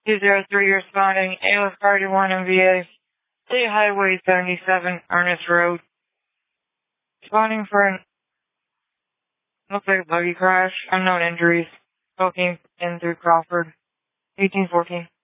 203, you're responding. ALS Party 1 MVA. State Highway 77, Ernest Road. Responding for an looks like a buggy crash. Unknown injuries. Smoking in through Crawford. 1814.